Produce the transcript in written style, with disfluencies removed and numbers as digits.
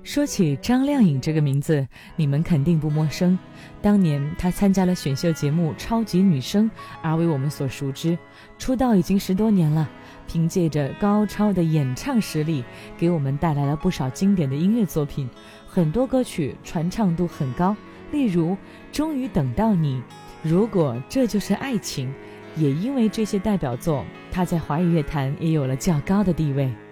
说起张靓颖这个名字，你们肯定不陌生。当年她参加了选秀节目《超级女声》，而为我们所熟知。出道已经10多年了，凭借着高超的演唱实力，给我们带来了不少经典的音乐作品，很多歌曲传唱度很高。例如《终于等到你》，如果这就是爱情，也因为这些代表作，她在华语乐坛也有了较高的地位。